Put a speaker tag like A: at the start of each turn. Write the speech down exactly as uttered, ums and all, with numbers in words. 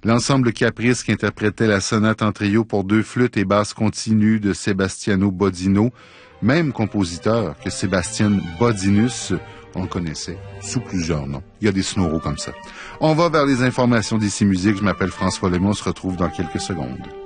A: L'ensemble Caprice qui interprétait la sonate en trio pour deux flûtes et basses continues de Sebastiano Bodino, même compositeur que Sébastien Bodinus, on le connaissait sous plusieurs noms. Il y a des sonoros comme ça. On va vers les informations d'ici musique. Je m'appelle François Lemay. On se retrouve dans quelques secondes.